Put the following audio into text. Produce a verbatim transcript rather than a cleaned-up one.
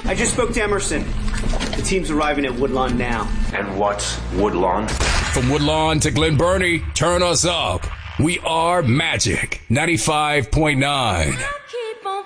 I just spoke to Emerson. The team's arriving at Woodlawn now. And what's Woodlawn? From Woodlawn to Glen Burnie, turn us up. We are Magic ninety-five point nine.